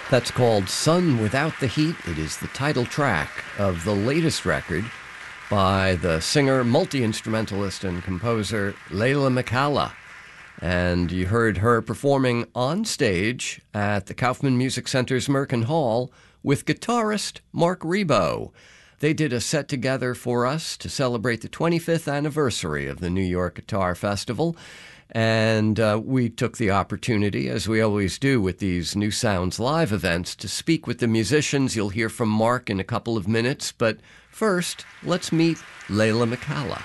That's called Sun Without the Heat. It is the title track of the latest record by the singer, multi-instrumentalist, and composer Leila McCalla. And you heard her performing on stage at the Kaufman Music Center's Merkin Hall with guitarist Mark Ribot. They did a set together for us to celebrate the 25th anniversary of the New York Guitar Festival. And we took the opportunity, as we always do with these New Sounds Live events, to speak with the musicians. You'll hear from Mark in a couple of minutes. But first, let's meet Leila McCalla.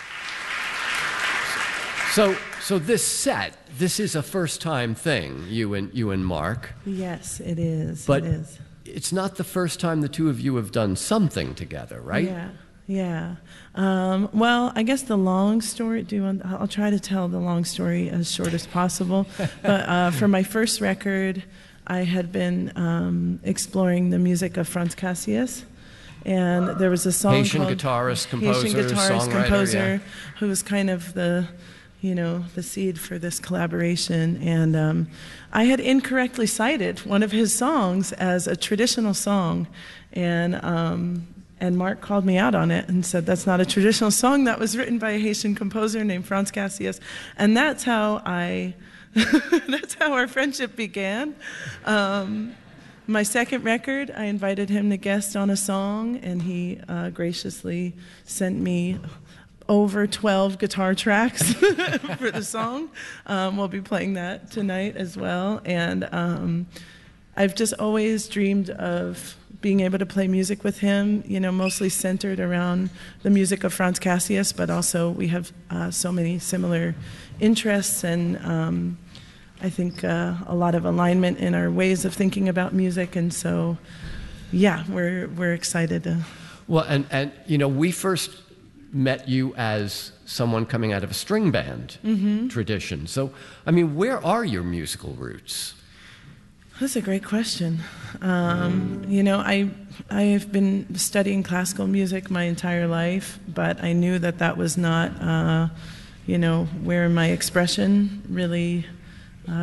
So this set, this is a first-time thing, you and Mark. Yes, it is. But it is. It's not the first time the two of you have done something together, right? Yeah. Well, I guess the long story, I'll try to tell the long story as short as possible. But for my first record, I had been exploring the music of Franz Cassius. And there was a song Haitian called guitarist, composer, who was kind of the seed for this collaboration. And I had incorrectly cited one of his songs as a traditional song. And Mark called me out on it and said, that's not a traditional song. That was written by a Haitian composer named Franz Cassius. And that's how that's how our friendship began. My second record, I invited him to guest on a song, and he graciously sent me over 12 guitar tracks for the song. We'll be playing that tonight as well. And I've just always dreamed of being able to play music with him, mostly centered around the music of Franz Cassius, but also we have so many similar interests and I think a lot of alignment in our ways of thinking about music. And so, yeah, we're excited. Well, and we first met you as someone coming out of a string band tradition. So, where are your musical roots? That's a great question. I've been studying classical music my entire life, but I knew that was not, where my expression really